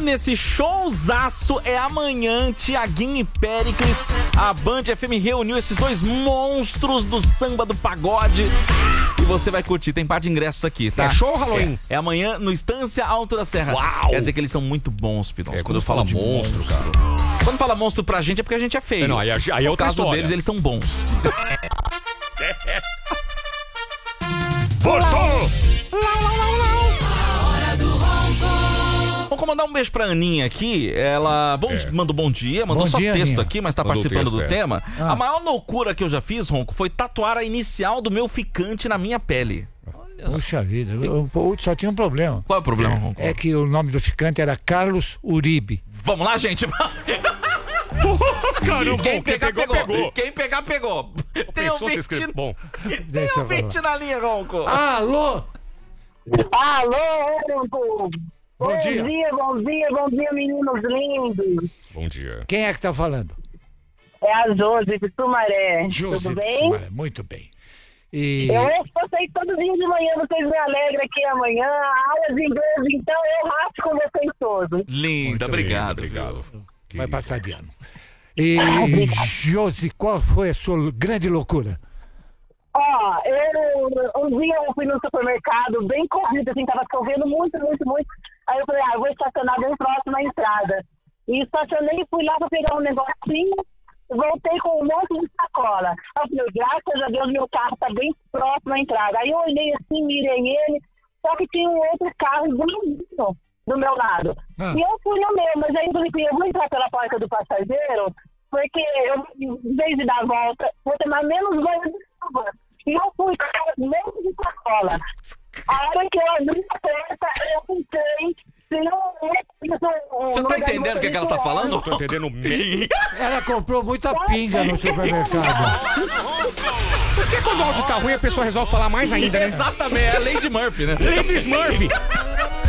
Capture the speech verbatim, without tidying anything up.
nesse showzaço é amanhã, Tiaguinho e Péricles. A Band F M reuniu esses dois monstros do samba do pagode. E você vai curtir, tem par de ingressos aqui, tá? É show ou Halloween? É, é amanhã no Estância Alto da Serra. Uau! Quer dizer que eles são muito bons, Pidoncio. É, quando eu falo monstro, cara. Quando fala monstro pra gente é porque a gente é feio. É, não, aí, aí é no outra caso história. deles, eles são bons. Voltou! Vamos mandar um beijo pra Aninha aqui. Ela bom, É. mandou bom dia, mandou Bom só dia, texto Aninha. aqui, mas tá Mandou participando texto, do é. tema. Ah. A maior loucura que eu já fiz, Ronco, foi tatuar a inicial do meu ficante na minha pele. Olha só. Puxa vida, eu- eu- só tinha um problema. Qual é o problema, Ronco? É que o nome do ficante era Carlos Uribe. Vamos lá, gente. Caramba, Quem quem pegar, pegou, pegou. pegou. Quem pegar, pegou. Tem um Pensou se escreve- vinte, Bom, tem Deixa um eu vinte na linha, Ronco. Alô? Alô, Ronco! Bom Bom dia. dia, bom dia, bom dia, meninos lindos! bom dia. Quem é que tá falando? É a Josi de Sumaré. Josi Tudo de bem? Sumaré, muito bem. E Eu ouço vocês todo dia de manhã, vocês me alegram aqui amanhã. Aula de inglês, então eu raspo com vocês todos. Linda, obrigado. Obrigado. viu? vai passar de ano. E obrigada. Josi, qual foi a sua grande loucura? Ó, eu um dia eu fui no supermercado, bem corrido, assim, tava chovendo muito, muito, muito. Aí eu falei, ah, eu vou estacionar bem próximo à entrada. E estacionei e fui lá pra pegar um negocinho, voltei com um monte de sacola. Aí eu falei, graças a Deus meu carro tá bem próximo à entrada. Aí eu olhei assim, mirei ele, só que tinha um outro carro igualzinho do meu lado. Ah. E eu fui no meu, mas aí eu falei, eu vou entrar pela porta do passageiro, porque eu, em vez de dar a volta, vou tomar menos banho de chuva. E eu fui com o mesmo de sacola. A hora que eu abri a porta, eu entrei. Você tá entendendo o que, que ela tá falando? Tô entendendo meio. Ela comprou muita pinga no supermercado. Por que quando o áudio tá ruim a pessoa resolve falar mais ainda, né? Exatamente, é a Lady Murphy, né? Lady Smurf!